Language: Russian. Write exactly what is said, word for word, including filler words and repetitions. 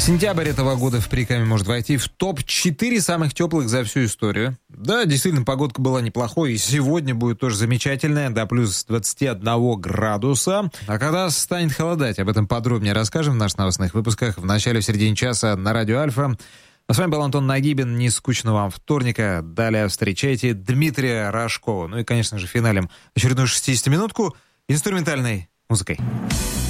Сентябрь этого года в Прикаме может войти в топ четыре самых теплых за всю историю. Да, действительно, погодка была неплохой, и сегодня будет тоже замечательная, до плюс двадцати одного градуса. А когда станет холодать, об этом подробнее расскажем в наших новостных выпусках в начале, в середине часа на Радио Альфа. А с вами был Антон Нагибин. Не скучно вам вторника. Далее встречайте Дмитрия Рожкова. Ну и, конечно же, финалем очередную шестидесятиминутку инструментальной музыкой.